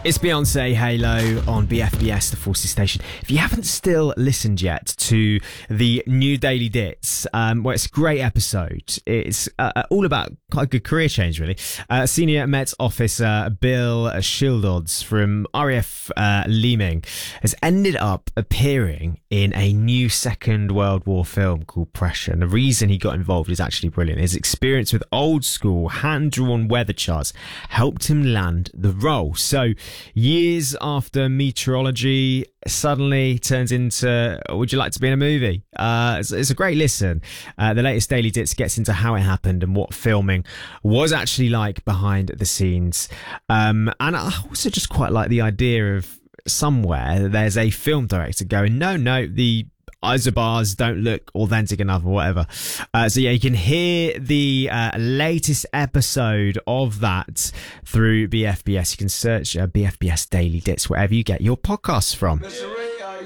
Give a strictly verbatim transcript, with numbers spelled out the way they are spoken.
It's Beyonce, Halo on B F B S, the Forces Station. If you haven't still listened yet to the new Daily Dits, um, well, it's a great episode. It's uh, all about quite a good career change, really. Uh, Senior Met Officer Bill Schildodds from R A F uh, Leeming has ended up appearing in a new Second World War film called Pressure. And the reason he got involved is actually brilliant. His experience with old school hand-drawn weather charts helped him land the role. So years after meteorology suddenly turns into, would you like to be in a movie? Uh, it's, it's a great listen. Uh, the latest Daily Dits gets into how it happened and what filming was actually like behind the scenes. Um, and I also just quite like the idea of somewhere there's a film director going, no, no, the isobars don't look authentic enough or whatever. Uh, so yeah, you can hear the uh, latest episode of that through B F B S. You can search uh, B F B S Daily Dits wherever you get your podcasts from.